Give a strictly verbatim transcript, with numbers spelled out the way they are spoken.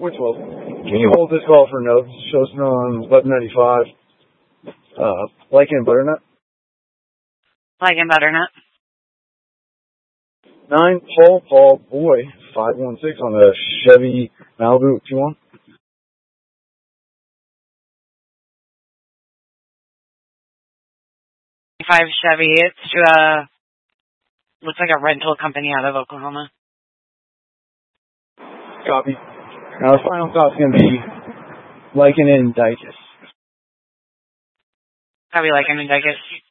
four twelve. Can you hold this call for notes? Shows on eleven ninety-five. Uh, Lycan Butternut. Lycan Butternut. Nine Paul Paul Boy five one six on the Chevy Malibu two one. Five Chevy. It's uh looks like a rental company out of Oklahoma. Copy. Now the final stop's gonna be Lycan and Dicus. Probably Lycan and Dicus.